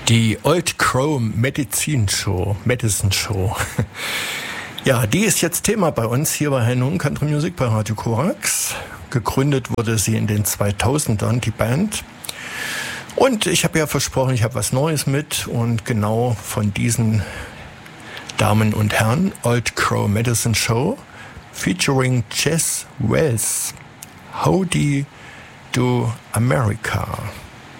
Die Old Crow Medicine Show. Ja, die ist jetzt Thema bei uns hier bei High Noon Country Music bei Radio Korax. Gegründet wurde sie in den 2000ern, die Band. Und ich habe ja versprochen, ich habe was Neues mit. Und genau von diesen Damen und Herren, Old Crow Medicine Show, featuring Jess Wells. Howdy do America.